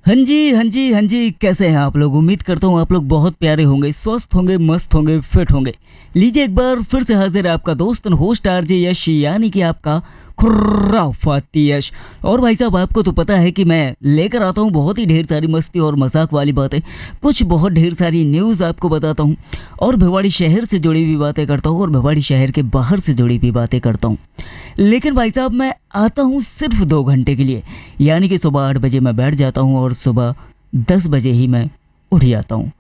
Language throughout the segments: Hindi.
हाँ जी, हाँ जी, हाँ जी, कैसे हैं आप लोग? उम्मीद करता हूँ आप लोग बहुत प्यारे होंगे, स्वस्थ होंगे, मस्त होंगे, फिट होंगे। लीजिए एक बार फिर से हाजिर है आपका दोस्त एंड होस्ट आरजे यश, यानी कि आपका खुर्राफाती यश। और भाई साहब, आपको तो पता है कि मैं लेकर आता हूँ बहुत ही ढेर सारी मस्ती और मजाक वाली बातें, कुछ बहुत ढेर सारी न्यूज़ आपको बताता हूँ, और भिवाड़ी शहर से जुड़ी हुई बातें करता हूँ, और भिवाड़ी शहर के बाहर से जुड़ी हुई बातें करता हूँ। लेकिन भाई साहब, मैं आता हूँ सिर्फ 2 घंटे के लिए, यानी कि सुबह 8 बजे मैं बैठ जाता हूँ और सुबह 10 बजे ही मैं उठ जाता हूँ।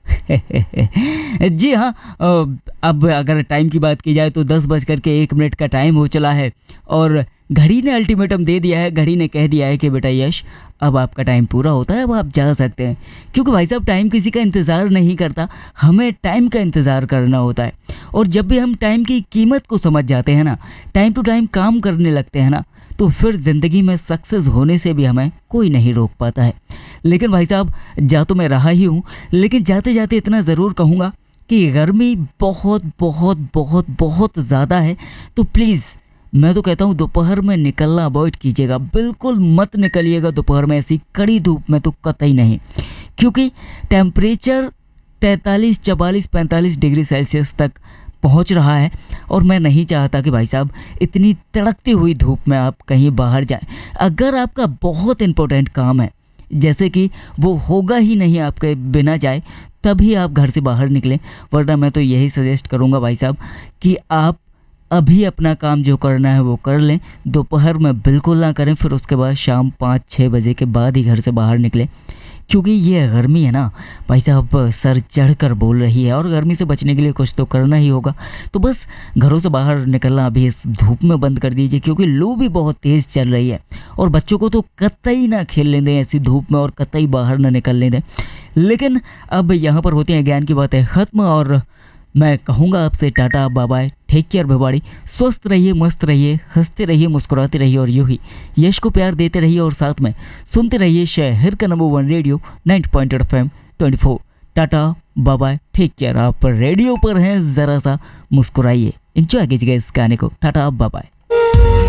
जी हाँ। अब अगर टाइम की बात की जाए तो 10 बज कर के 1 मिनट का टाइम हो चला है, और घड़ी ने अल्टीमेटम दे दिया है। घड़ी ने कह दिया है कि बेटा यश, अब आपका टाइम पूरा होता है, अब आप जा सकते हैं। क्योंकि भाई साहब, टाइम किसी का इंतज़ार नहीं करता, हमें टाइम का इंतज़ार करना होता है। और जब भी हम टाइम की कीमत को समझ जाते हैं ना, टाइम टू टाइम काम करने लगते हैं ना, तो फिर ज़िंदगी में सक्सेस होने से भी हमें कोई नहीं रोक पाता है। लेकिन भाई साहब, जा तो मैं रहा ही हूँ, लेकिन जाते जाते इतना ज़रूर कहूँगा कि गर्मी बहुत बहुत बहुत बहुत ज़्यादा है। तो प्लीज़, मैं तो कहता हूँ दोपहर में निकलना अवॉइड कीजिएगा, बिल्कुल मत निकलिएगा दोपहर में, ऐसी कड़ी धूप में तो कतई नहीं। क्योंकि टेम्परेचर 43, 44, 45 डिग्री सेल्सियस तक पहुंच रहा है, और मैं नहीं चाहता कि भाई साहब इतनी तड़कती हुई धूप में आप कहीं बाहर जाएं। अगर आपका बहुत इंपॉर्टेंट काम है, जैसे कि वो होगा ही नहीं आपके बिना जाए, तभी आप घर से बाहर निकलें। वरना मैं तो यही सजेस्ट करूंगा भाई साहब कि आप अभी अपना काम जो करना है वो कर लें, दोपहर में बिल्कुल ना करें, फिर उसके बाद शाम 5-6 बजे के बाद ही घर से बाहर निकलें। क्योंकि ये गर्मी है ना भाई साहब, सर चढ़ कर बोल रही है, और गर्मी से बचने के लिए कुछ तो करना ही होगा। तो बस घरों से बाहर निकलना अभी इस धूप में बंद कर दीजिए, क्योंकि लू भी बहुत तेज़ चल रही है। और बच्चों को तो कतई ना खेलने दें ऐसी धूप में, और कतई बाहर ना निकलने दें। लेकिन अब यहाँ पर होती हैं ज्ञान की बातें ख़त्म, और मैं कहूँगा आपसे tata bye bye, take care Bhiwadi. स्वस्थ रहिए, मस्त रहिए, हंसते रहिए, मुस्कुराते रहिए, और यूं ही यश को प्यार देते रहिए, और साथ में सुनते रहिए शहर का number 1 radio 90.8 FM 24। Tata bye bye, take care. आप रेडियो पर हैं, ज़रा सा मुस्कुराइए, इंजॉय कीजिएगा इस गाने को। Tata bye bye.